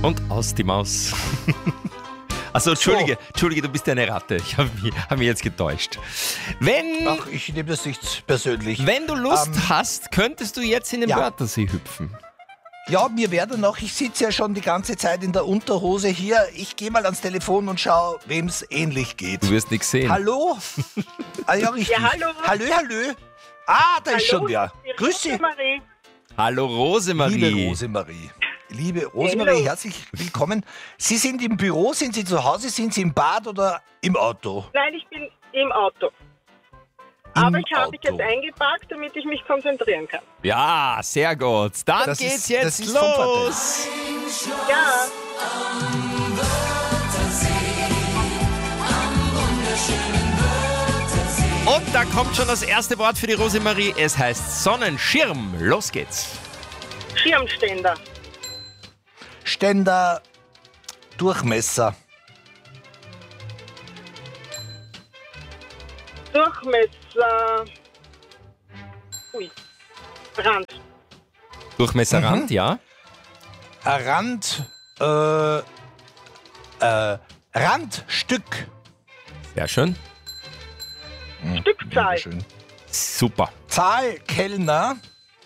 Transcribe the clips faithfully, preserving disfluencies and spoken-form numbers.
Und aus die Maus. Also Entschuldige, so. Entschuldige, du bist eine Ratte. Ich habe mich, hab mich jetzt getäuscht. Wenn, Ach, ich nehme das nicht persönlich. Wenn du Lust ähm, hast, könntest du jetzt in den ja. Wörtersee hüpfen. Ja, mir wäre noch, ich sitze ja schon die ganze Zeit in der Unterhose hier. Ich gehe mal ans Telefon und schaue, wem es ähnlich geht. Du wirst nichts sehen. Hallo? Ah, ja, richtig. Ja, hallo. Hallo, hallo. Ah, da ist Hallo, schon wer. Grüß Sie. Rosemarie. Hallo Rosemarie. Liebe Rosemarie. Liebe Rosemarie, Hallo. herzlich willkommen. Sie sind im Büro, sind Sie zu Hause, sind Sie im Bad oder im Auto? Nein, ich bin im Auto. Aber ich habe mich Auto. jetzt eingepackt, damit ich mich konzentrieren kann. Ja, sehr gut. Dann Das geht's ist- jetzt das ist vom los. Ja, Und da kommt schon das erste Wort für die Rosemarie. Es heißt Sonnenschirm. Los geht's. Schirmständer. Ständer, Durchmesser, Durchmesser. Ui. Rand. Durchmesserrand, ja. ein Rand, äh, äh, Randstück. Sehr schön. Stückzahl. Schön. Super. Zahl, Kellner,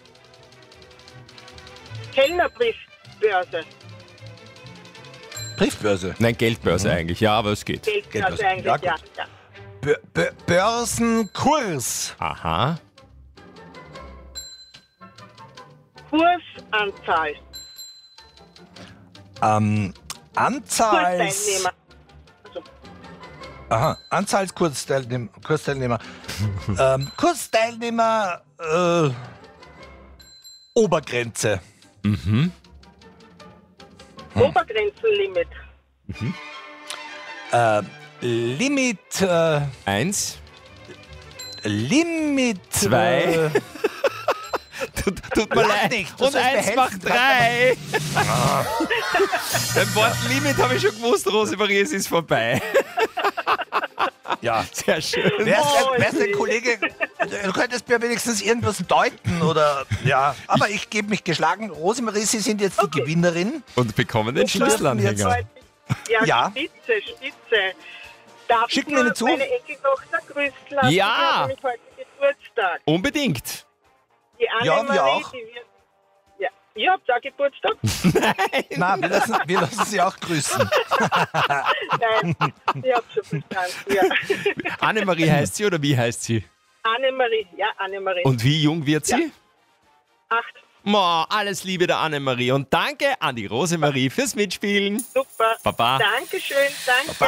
Kellnerbriefbörse. Briefbörse. Nein, Geldbörse eigentlich. Ja, aber es geht. Geldbörse Geldbörse. eigentlich, Ja, ja. gut. ja. B B Börsenkurs, Aha. Kursanzahl. ähm, Anzahl, Kursteilnehmer. Also, aha, Anzahlskursteilnehmer, Kursteilnehmer, ähm, Kursteilnehmer, äh, Obergrenze, Mhm. Obergrenzenlimit. äh, Limit, äh, Eins. Limit, Zwei. äh, Tut, tut mir Lach leid. nicht, du Und sollst mir eins helfen. macht drei. Beim Wort Limit habe ich schon gewusst, Rosemarie, es ist vorbei. ja. Sehr schön. Wer ist, Oh, wer ist der je. Kollege? Du könntest mir wenigstens irgendwas deuten oder ja. Aber ich gebe mich geschlagen. Rosemarie, Sie sind jetzt die Okay. Gewinnerin. Und bekommen den Und dürfen Schlüsselanhänger. Ja, Ja. Spitze, Spitze. Darf Schicken ich wir nur Ihnen zu? meine Enkeltochter grüßen lassen? Ja. Die hat nämlich heute Geburtstag. Unbedingt. Die Ja, wir Annemarie, auch. die wird... Ja, ihr habt auch Geburtstag? Nein, wir lassen, wir lassen Sie auch grüßen. Nein, ich hab schon verstanden, ja. Annemarie heißt sie oder wie heißt sie? Annemarie, ja, Annemarie. Und wie jung wird sie? Acht. Mo, alles Liebe der Annemarie und danke an die Rosemarie fürs Mitspielen. Super. Baba. Dankeschön, danke.